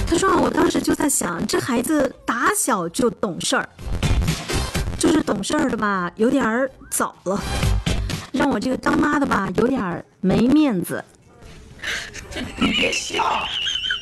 他说我当时就在想，这孩子打小就懂事儿，就是懂事儿的吧，有点早了，让我这个当妈的吧，有点没面子。 你别笑。